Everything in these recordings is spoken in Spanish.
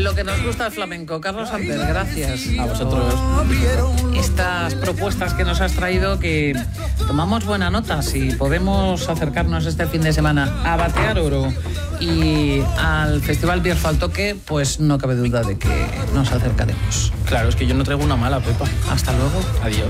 Lo que nos gusta el flamenco. Carlos Samper, gracias. A vosotros. Estas propuestas que nos has traído, que tomamos buena nota. Si podemos acercarnos este fin de semana a Batear Oro y al Festival Bierzo al Toque, pues no cabe duda de que nos acercaremos. Claro, es que yo no traigo una mala, Pepa. Hasta luego. Adiós.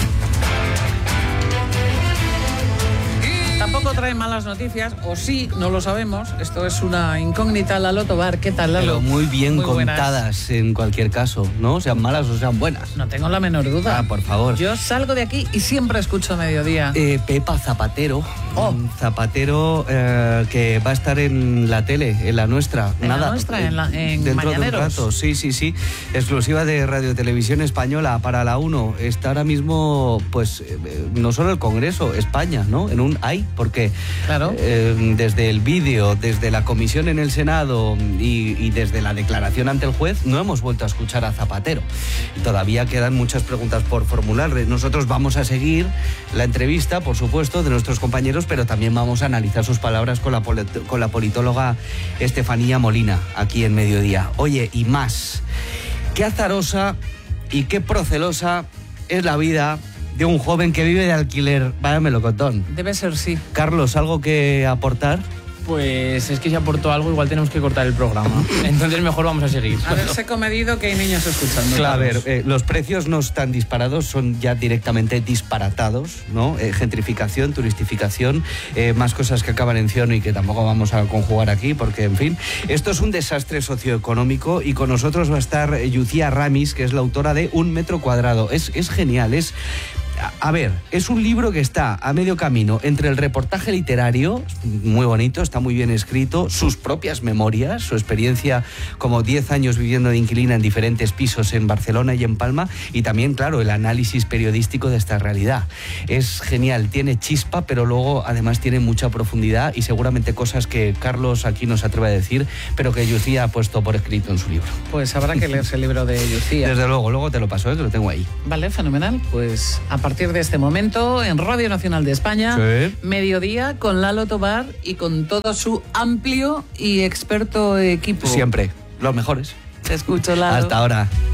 Tampoco trae malas noticias, o sí, no lo sabemos. Esto es una incógnita. Lalo Tobar, ¿qué tal, Lalo? Pero muy bien Muy contadas buenas. en cualquier caso, ¿no? Sean malas o sean buenas. No tengo la menor duda. Ah, por favor. Yo salgo de aquí y siempre escucho Mediodía. Pepa Zapatero. Oh. Zapatero que va a estar en la tele, en la nuestra. ¿En la nuestra? ¿En dentro Mañaneros? de un rato. Sí. Exclusiva de Radio Televisión Española para la 1. Está ahora mismo, pues, no solo el Congreso, España, ¿no? En un porque claro. Desde el vídeo, desde la comisión en el Senado y desde la declaración ante el juez, no hemos vuelto a escuchar a Zapatero. Y todavía quedan muchas preguntas por formular. Nosotros vamos a seguir la entrevista, por supuesto, de nuestros compañeros, pero también vamos a analizar sus palabras con la politóloga Estefanía Molina, aquí en Mediodía. Oye, y más, qué azarosa y qué procelosa es la vida de un joven que vive de alquiler. Vaya melocotón. Debe ser, sí. Carlos, ¿algo que aportar? Pues es que si aportó algo, igual tenemos que cortar el programa. Entonces mejor vamos a seguir. A ver, sé comedido que hay niños escuchando. Claro, a ver, los precios no están disparados, son ya directamente disparatados, ¿no? Gentrificación, turistificación, más cosas que acaban en ción y que tampoco vamos a conjugar aquí, porque, en fin, esto es un desastre socioeconómico y con nosotros va a estar Lucía Ramis, que es la autora de Un metro cuadrado. Es genial, a ver, es un libro que está a medio camino entre el reportaje literario, muy bonito, está muy bien escrito, sus propias memorias, su experiencia como 10 años viviendo de inquilina en diferentes pisos en Barcelona y en Palma, y también, claro, el análisis periodístico de esta realidad. Es genial, tiene chispa, pero luego además tiene mucha profundidad y seguramente cosas que Carlos aquí nos atreve a decir, pero que Lucía ha puesto por escrito en su libro. Pues habrá que leerse el libro de Lucía. Desde luego te lo paso, que lo tengo ahí. Vale, fenomenal. Pues a partir de este momento, en Radio Nacional de España, sí. Mediodía con Lalo Tobar y con todo su amplio y experto equipo. Siempre, los mejores. Te escucho, Lalo. Hasta ahora.